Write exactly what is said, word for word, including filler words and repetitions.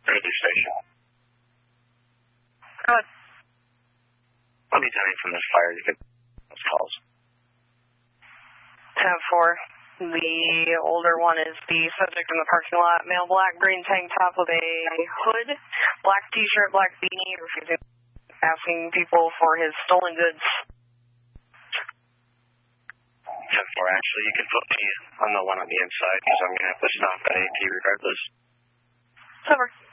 radio station. Go ahead. I'll be telling from this fire. You can those calls. ten four. The older one is the subject in the parking lot. Male, black, green tank top with a hood, black t-shirt, black beanie, refusing, asking people for his stolen goods. ten four, actually, you can put me on the one on the inside because I'm going to have to stop at A T regardless. Over.